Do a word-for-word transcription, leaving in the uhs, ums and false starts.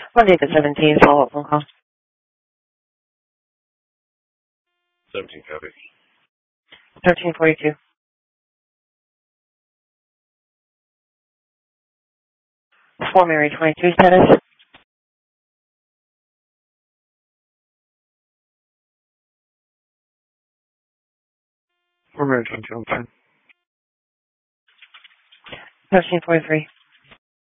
Monday the seventeenth, follow-up phone call. seventeen copy. thirteen forty-two. four Mary twenty-two status. four Mary twenty-two, I'm fine. thirteen forty-three.